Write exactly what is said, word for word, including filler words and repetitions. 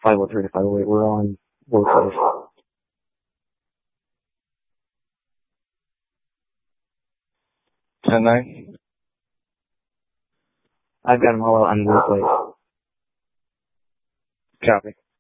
five oh three to five oh eight. We're on workforce. ten nine. I've got them all out on workplace. Copy.